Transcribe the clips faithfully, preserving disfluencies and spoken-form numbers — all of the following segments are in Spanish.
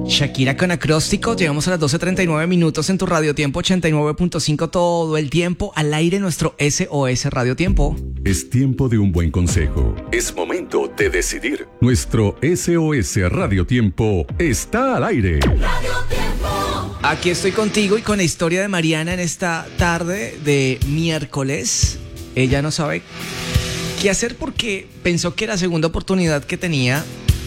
Shakira con Acróstico. Llegamos a las doce treinta y nueve minutos en tu Radio Tiempo ochenta y nueve punto cinco, todo el tiempo al aire, nuestro S O S Radio Tiempo. Es tiempo de un buen consejo. Es momento de decidir. Nuestro S O S Radio Tiempo está al aire. Radio Tiempo. Aquí estoy contigo y con la historia de Mariana en esta tarde de miércoles. Ella no sabe qué hacer porque pensó que la segunda oportunidad que tenía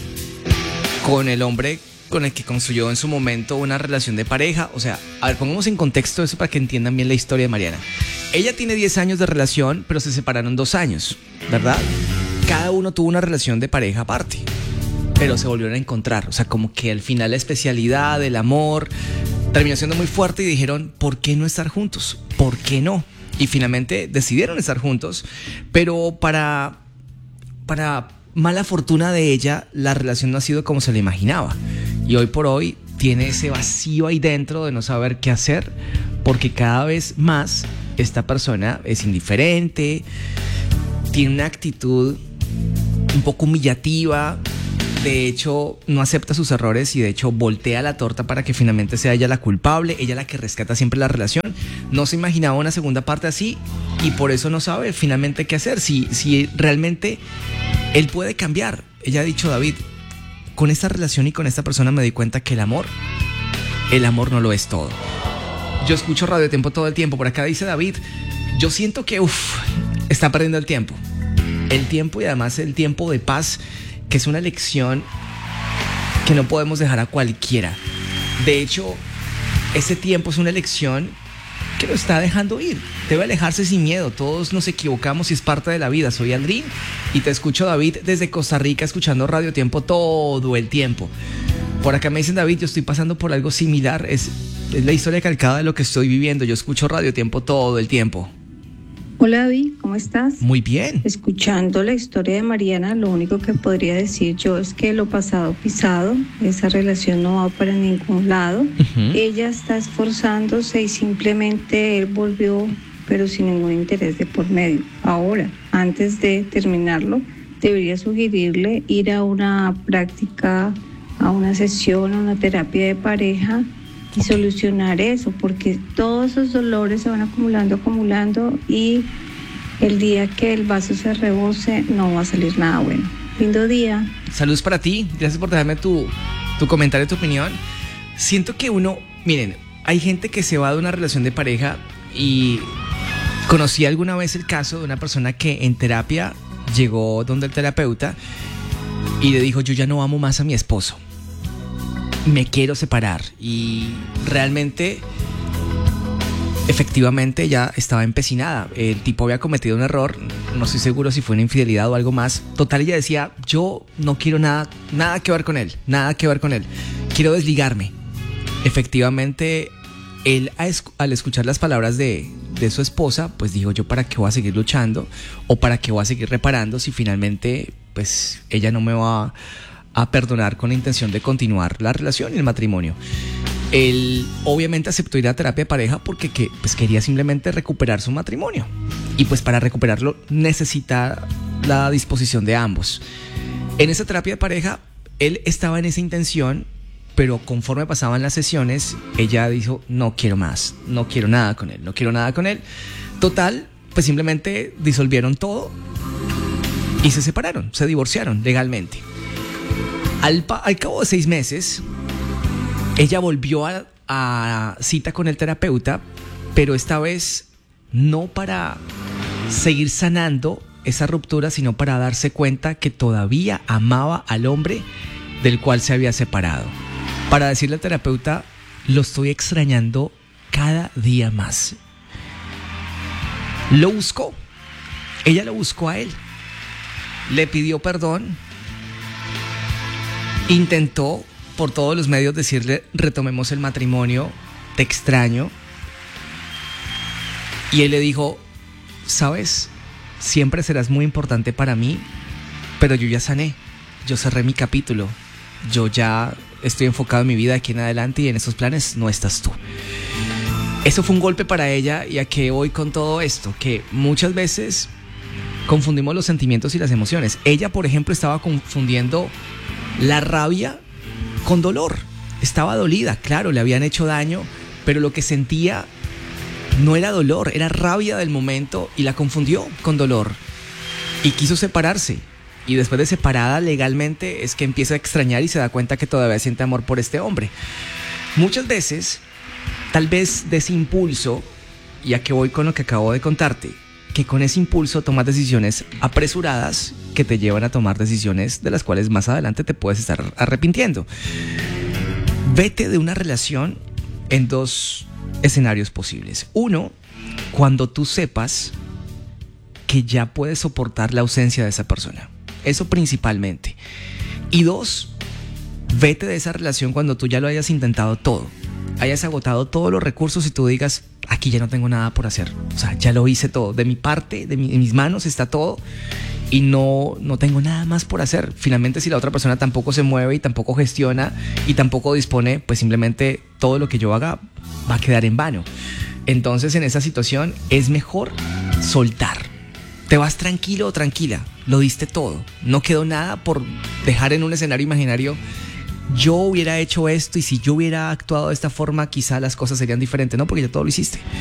con el hombre con el que construyó en su momento una relación de pareja. O sea, a ver, pongamos en contexto eso para que entiendan bien la historia de Mariana. Ella tiene diez años de relación, pero se separaron dos años, ¿verdad? Cada uno tuvo una relación de pareja aparte, pero se volvieron a encontrar. O sea, como que al final la especialidad del amor terminó siendo muy fuerte y dijeron, ¿por qué no estar juntos? ¿Por qué no? Y finalmente decidieron estar juntos, pero para, para mala fortuna de ella, la relación no ha sido como se la imaginaba. Y hoy por hoy tiene ese vacío ahí dentro de no saber qué hacer, porque cada vez más esta persona es indiferente, tiene una actitud un poco humillativa, de hecho no acepta sus errores y de hecho voltea la torta para que finalmente sea ella la culpable, ella la que rescata siempre la relación. No se imaginaba una segunda parte así y por eso no sabe finalmente qué hacer, si, si realmente él puede cambiar. Ella ha dicho, David, con esta relación y con esta persona me di cuenta que el amor, el amor no lo es todo. Yo escucho Radio Tiempo todo el tiempo. Por acá dice David, yo siento que uf, está perdiendo el tiempo. El tiempo y además el tiempo de paz, que es una elección que no podemos dejar a cualquiera. De hecho, ese tiempo es una elección que lo está dejando ir. Debe alejarse sin miedo. Todos nos equivocamos y es parte de la vida. Soy Aldrin y te escucho, David, desde Costa Rica, escuchando Radio Tiempo todo el tiempo. Por acá me dicen, David, yo estoy pasando por algo similar. Es, es la historia calcada de lo que estoy viviendo. Yo escucho Radio Tiempo todo el tiempo. Hola, David, ¿cómo estás? Muy bien. Escuchando la historia de Mariana, lo único que podría decir yo es que lo pasado pisado, esa relación no va para ningún lado. Uh-huh. Ella está esforzándose y simplemente él volvió, pero sin ningún interés de por medio. Ahora, antes de terminarlo, debería sugerirle ir a una práctica, a una sesión, a una terapia de pareja y solucionar eso, porque todos esos dolores se van acumulando, acumulando y el día que el vaso se rebose no va a salir nada bueno. Lindo día. Saludos para ti, gracias por dejarme tu, tu comentario, tu opinión. Siento que uno, miren, hay gente que se va de una relación de pareja y conocí alguna vez el caso de una persona que en terapia llegó donde el terapeuta y le dijo, yo ya no amo más a mi esposo, me quiero separar. Y realmente, efectivamente, ya estaba empecinada. El tipo había cometido un error, no estoy seguro si fue una infidelidad o algo más. Total, ella decía, yo no quiero nada, nada que ver con él, nada que ver con él, quiero desligarme. Efectivamente, él al escuchar las palabras de, de su esposa, pues dijo, yo para qué voy a seguir luchando o para qué voy a seguir reparando si finalmente pues ella no me va a a perdonar con la intención de continuar la relación y el matrimonio. Él obviamente aceptó ir a terapia de pareja porque que, pues, quería simplemente recuperar su matrimonio y pues para recuperarlo necesita la disposición de ambos. En esa terapia de pareja él estaba en esa intención, pero conforme pasaban las sesiones ella dijo, no quiero más, no quiero nada con él, no quiero nada con él. Total, pues simplemente disolvieron todo y se separaron, se divorciaron legalmente. Al, pa- al cabo de seis meses, ella volvió a, a cita con el terapeuta, pero esta vez no para seguir sanando esa ruptura, sino para darse cuenta que todavía amaba al hombre del cual se había separado. Para decirle al terapeuta, lo estoy extrañando cada día más. Lo buscó, ella lo buscó a él, le pidió perdón. Intentó por todos los medios decirle, retomemos el matrimonio, te extraño. Y él le dijo, sabes, siempre serás muy importante para mí, pero yo ya sané, yo cerré mi capítulo, yo ya estoy enfocado en mi vida de aquí en adelante y en esos planes no estás tú. Eso fue un golpe para ella. ¿Y a qué voy con todo esto? Que muchas veces confundimos los sentimientos y las emociones. Ella, por ejemplo, estaba confundiendo la rabia con dolor. estaba dolida, claro, le habían hecho daño, pero lo que sentía no era dolor, era rabia del momento y la confundió con dolor y quiso separarse. Y después de separada legalmente es que empieza a extrañar y se da cuenta que todavía siente amor por este hombre. Muchas veces, tal vez de ese impulso, y a que voy con lo que acabo de contarte, que con ese impulso tomas decisiones apresuradas que te llevan a tomar decisiones de las cuales más adelante te puedes estar arrepintiendo. Vete de una relación en dos escenarios posibles. Uno, cuando tú sepas que ya puedes soportar la ausencia de esa persona. Eso principalmente. Y dos, vete de esa relación cuando tú ya lo hayas intentado todo. Hayas agotado todos los recursos y tú digas, aquí ya no tengo nada por hacer. O sea, ya lo hice todo. De mi parte, de, mi, de mis manos está todo. Y no, no tengo nada más por hacer. Finalmente, si la otra persona tampoco se mueve y tampoco gestiona y tampoco dispone, pues simplemente todo lo que yo haga va a quedar en vano. Entonces, en esa situación es mejor soltar. Te vas tranquilo o tranquila. Lo diste todo. No quedó nada por dejar en un escenario imaginario. Yo hubiera hecho esto y si yo hubiera actuado de esta forma, quizá las cosas serían diferentes. No, porque ya todo lo hiciste.